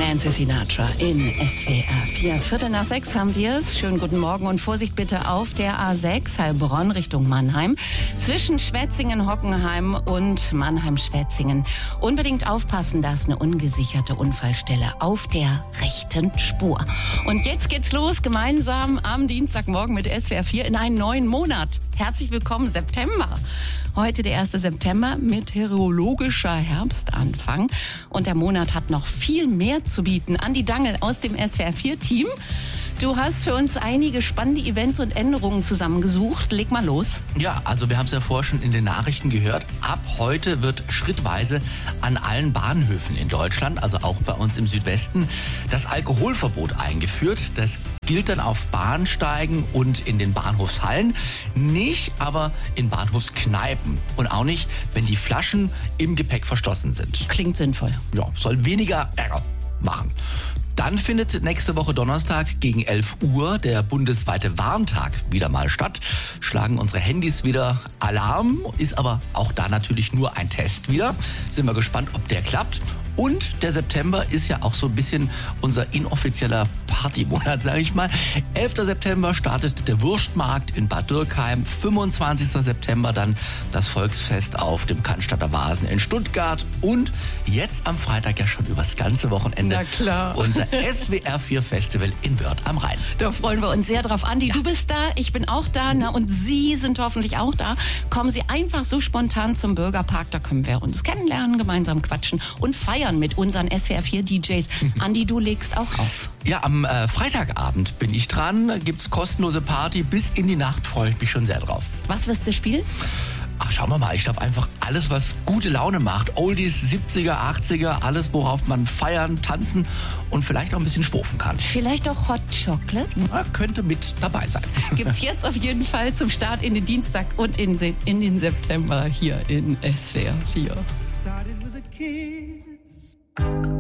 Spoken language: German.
Nancy Sinatra in SWR 4. Viertel nach 6 haben wir es. Schönen guten Morgen und Vorsicht bitte auf der A6 Heilbronn Richtung Mannheim. Zwischen Schwetzingen-Hockenheim und Mannheim-Schwetzingen. Unbedingt aufpassen, da ist eine ungesicherte Unfallstelle auf der rechten Spur. Und jetzt geht's los, gemeinsam am Dienstagmorgen mit SWR 4 in einen neuen Monat. Herzlich willkommen, September. Heute der 1. September, meteorologischer Herbstanfang. Und der Monat hat noch viel mehr zu bieten. Andi Dangel aus dem SWR 4-Team. Du hast für uns einige spannende Events und Änderungen zusammengesucht. Leg mal los. Ja, also wir haben es ja vorher schon in den Nachrichten gehört. Ab heute wird schrittweise an allen Bahnhöfen in Deutschland, also auch bei uns im Südwesten, das Alkoholverbot eingeführt. Das gilt dann auf Bahnsteigen und in den Bahnhofshallen, nicht aber in Bahnhofskneipen und auch nicht, wenn die Flaschen im Gepäck verschlossen sind. Klingt sinnvoll. Ja, soll weniger Ärger machen. Dann findet nächste Woche Donnerstag gegen 11 Uhr der bundesweite Warntag wieder mal statt. Schlagen unsere Handys wieder Alarm, ist aber auch da natürlich nur ein Test wieder. Sind wir gespannt, ob der klappt. Und der September ist ja auch so ein bisschen unser inoffizieller Partymonat, sage ich mal. 11. September startet der Wurstmarkt in Bad Dürkheim. 25. September dann das Volksfest auf dem Cannstatter Wasen in Stuttgart. Und jetzt am Freitag ja schon übers ganze Wochenende. Na klar. Unser SWR 4 Festival in Wörth am Rhein. Da freuen wir uns sehr drauf. Andi, du bist da, ich bin auch da, na, und Sie sind hoffentlich auch da. Kommen Sie einfach so spontan zum Bürgerpark, da können wir uns kennenlernen, gemeinsam quatschen und feiern mit unseren SWR 4 DJs. Andi, du legst auch auf. Ja, am Freitagabend bin ich dran, gibt's kostenlose Party, bis in die Nacht freue ich mich schon sehr drauf. Was wirst du spielen? Ach, schauen wir mal, ich glaube einfach alles, was gute Laune macht. Oldies, 70er, 80er, alles, worauf man feiern, tanzen und vielleicht auch ein bisschen schwurfen kann. Vielleicht auch Hot Chocolate? Ja, könnte mit dabei sein. Gibt's jetzt auf jeden Fall zum Start in den Dienstag und in den September hier in SWR 4. Started with a kiss.